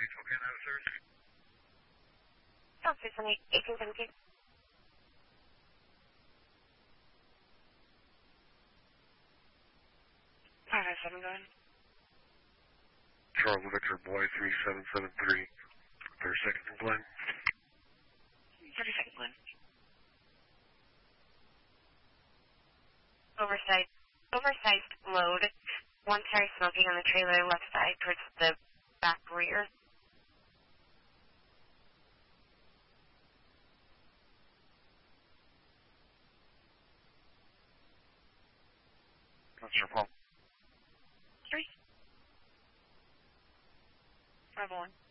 cocaine out of service? South 618, 1817. Seven, go ahead. Charles Victor Boy 3773, 32nd from Glen. 32nd Glen. Oversized load. One tire smoking on the trailer left side towards the back rear. That's your fault. 3. 501.